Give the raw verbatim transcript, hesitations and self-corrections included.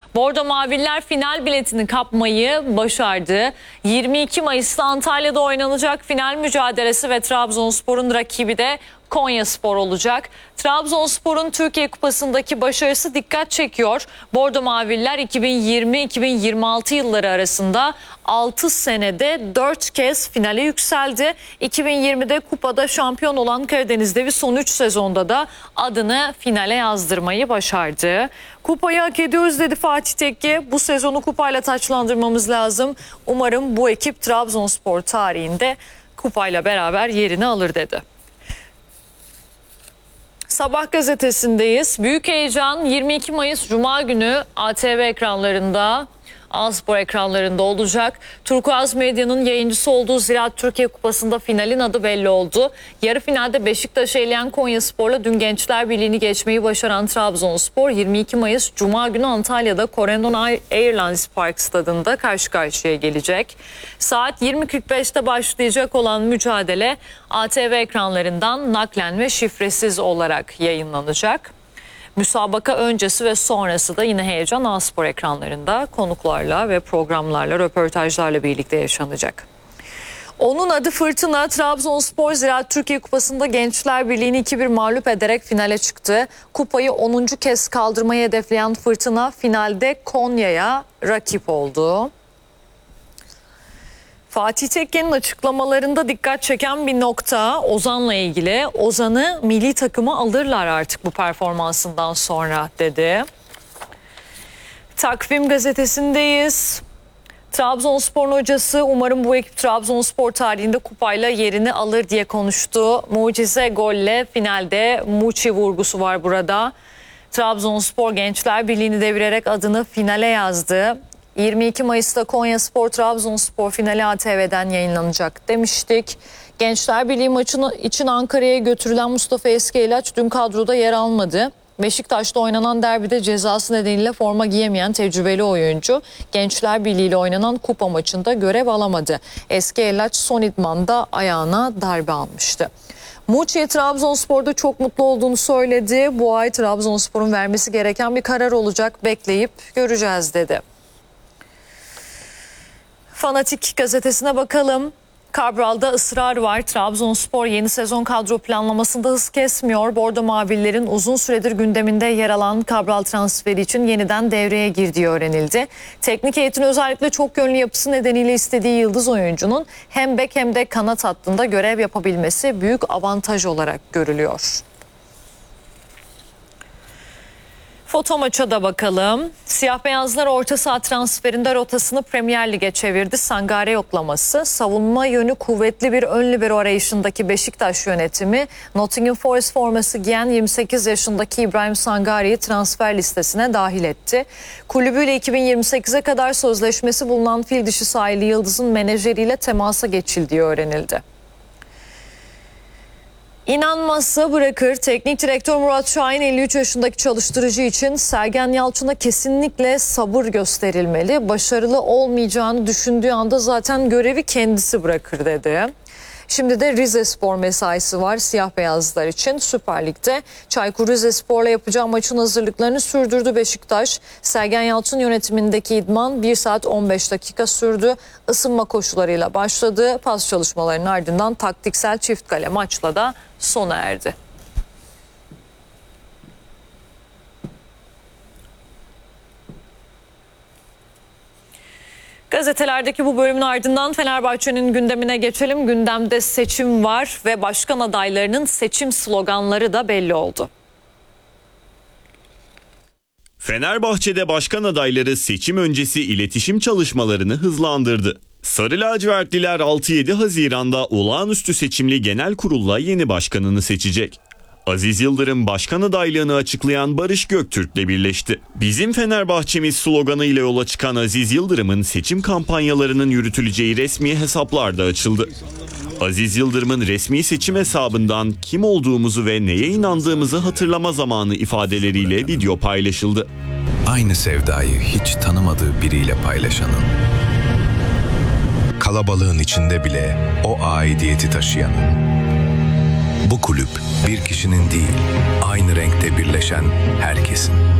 Bordo Maviller final biletini kapmayı başardı. yirmi iki Mayıs'ta Antalya'da oynanacak final mücadelesi ve Trabzonspor'un rakibi de Konyaspor olacak. Trabzonspor'un Türkiye Kupası'ndaki başarısı dikkat çekiyor. Bordo Maviller iki bin yirmi iki bin yirmi altı yılları arasında altı senede dört kez finale yükseldi. iki bin yirmide kupada şampiyon olan Karadeniz Devi son üç sezonda da adını finale yazdırmayı başardı. Kupayı hak ediyoruz dedi Fatih Tekke. Bu sezonu kupayla taçlandırmamız lazım. Umarım bu ekip Trabzonspor tarihinde kupayla beraber yerini alır dedi. Sabah gazetesindeyiz. Büyük heyecan yirmi iki Mayıs Cuma günü A T V ekranlarında, A-Spor ekranlarında olacak. Turkuaz Medya'nın yayıncısı olduğu Ziraat Türkiye Kupası'nda finalin adı belli oldu. Yarı finalde Beşiktaş'ı eleyen Konyaspor'la dün Gençler Birliği'ni geçmeyi başaran Trabzonspor yirmi iki Mayıs Cuma günü Antalya'da Corendon Airlines Park stadında karşı karşıya gelecek. Saat yirmi kırk beşte başlayacak olan mücadele A T V ekranlarından naklen ve şifresiz olarak yayınlanacak. Müsabaka öncesi ve sonrası da yine heyecan A-Spor ekranlarında konuklarla ve programlarla, röportajlarla birlikte yaşanacak. Onun adı Fırtına. Trabzonspor Ziraat Türkiye Kupası'nda Gençler Birliği'ni iki bir mağlup ederek finale çıktı. Kupayı onuncu kez kaldırmayı hedefleyen Fırtına finalde Konya'ya rakip oldu. Fatih Tekke'nin açıklamalarında dikkat çeken bir nokta Ozan'la ilgili. Ozan'ı milli takıma alırlar artık bu performansından sonra dedi. Takvim gazetesindeyiz. Trabzonspor'un hocası umarım bu ekip Trabzonspor tarihinde kupayla yerini alır diye konuştu. Mucize golle finalde Muçi vurgusu var burada. Trabzonspor Gençler Birliği'ni devirerek adını finale yazdı. yirmi iki Mayıs'ta Konyaspor Trabzonspor finali A T V'den yayınlanacak demiştik. Gençler Birliği maçını için Ankara'ya götürülen Mustafa Eskiyelaç dün kadroda yer almadı. Beşiktaş'ta oynanan derbide cezası nedeniyle forma giyemeyen tecrübeli oyuncu Gençler Birliği ile oynanan kupa maçında görev alamadı. Eskiyelaç son idmanda ayağına darbe almıştı. Muçi Trabzonspor'da çok mutlu olduğunu söyledi. Bu ay Trabzonspor'un vermesi gereken bir karar olacak, bekleyip göreceğiz dedi. Fanatik gazetesine bakalım. Cabral'da ısrar var. Trabzonspor yeni sezon kadro planlamasında hız kesmiyor. Bordo Mavillerin uzun süredir gündeminde yer alan Cabral transferi için yeniden devreye girdiği öğrenildi. Teknik heyetin özellikle çok yönlü yapısı nedeniyle istediği yıldız oyuncunun hem bek hem de kanat hattında görev yapabilmesi büyük avantaj olarak görülüyor. Foto maça da bakalım. Siyah beyazlar orta saha transferinde rotasını Premier Lig'e çevirdi. Sangare yoklaması, savunma yönü kuvvetli bir ön libero arayışındaki Beşiktaş yönetimi Nottingham Forest forması giyen yirmi sekiz yaşındaki İbrahim Sangare'yi transfer listesine dahil etti. Kulübüyle iki bin yirmi sekize kadar sözleşmesi bulunan fil dişi sahili Yıldız'ın menajeriyle temasa geçildiği öğrenildi. İnanmazsa bırakır. Teknik direktör Murat Şahin elli üç yaşındaki çalıştırıcı için Sergen Yalçın'a kesinlikle sabır gösterilmeli. Başarılı olmayacağını düşündüğü anda zaten görevi kendisi bırakır dedi. Şimdi de Rizespor mesaisi var siyah beyazlar için. Süper Lig'de Çaykur Rizespor'la yapacağı maçın hazırlıklarını sürdürdü Beşiktaş. Sergen Yalçın yönetimindeki idman bir saat on beş dakika sürdü. Isınma koşularıyla başladı. Pas çalışmalarının ardından taktiksel çift kale maçla da sona erdi. Gazetelerdeki bu bölümün ardından Fenerbahçe'nin gündemine geçelim. Gündemde seçim var ve başkan adaylarının seçim sloganları da belli oldu. Fenerbahçe'de başkan adayları seçim öncesi iletişim çalışmalarını hızlandırdı. Sarı lacivertliler altı yedi Haziran'da olağanüstü seçimli genel kurulla yeni başkanını seçecek. Aziz Yıldırım başkan adaylığını açıklayan Barış Göktürk'le birleşti. Bizim Fenerbahçemiz sloganıyla yola çıkan Aziz Yıldırım'ın seçim kampanyalarının yürütüleceği resmi hesaplar da açıldı. Aziz Yıldırım'ın resmi seçim hesabından kim olduğumuzu ve neye inandığımızı hatırlama zamanı ifadeleriyle video paylaşıldı. Aynı sevdayı hiç tanımadığı biriyle paylaşanın, kalabalığın içinde bile o aidiyeti taşıyanın, bu kulüp bir kişinin değil, aynı renkte birleşen herkesin.